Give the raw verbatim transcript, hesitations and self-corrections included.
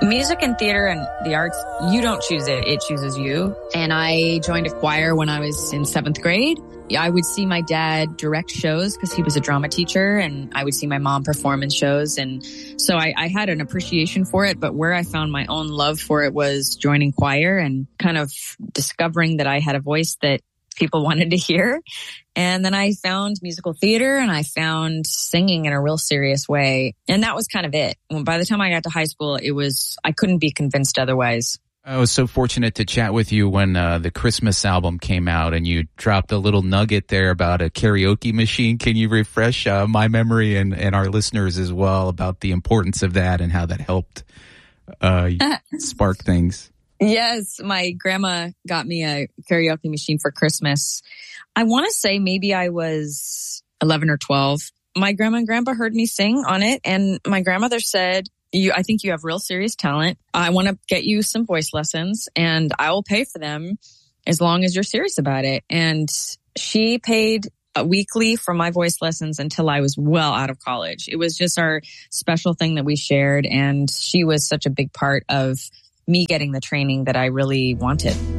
Music and theater and the arts, you don't choose it, it chooses you. And I joined a choir when I was in seventh grade. I would see my dad direct shows because he was a drama teacher, and I would see my mom perform in shows. And so I, I had an appreciation for it, but where I found my own love for it was joining choir and kind of discovering that I had a voice that people wanted to hear. And then I found musical theater, and I found singing in a real serious way. And that was kind of it. By the time I got to high school, it was, I couldn't be convinced otherwise. I was so fortunate to chat with you when uh, the Christmas album came out, and you dropped a little nugget there about a karaoke machine. Can you refresh uh, my memory and, and our listeners as well about the importance of that and how that helped uh, spark things? Yes, my grandma got me a karaoke machine for Christmas. I want to say maybe I was eleven or twelve. My grandma and grandpa heard me sing on it, and my grandmother said, "You, I think you have real serious talent. I want to get you some voice lessons, and I will pay for them as long as you're serious about it." And she paid a weekly for my voice lessons until I was well out of college. It was just our special thing that we shared, and she was such a big part of me getting the training that I really wanted.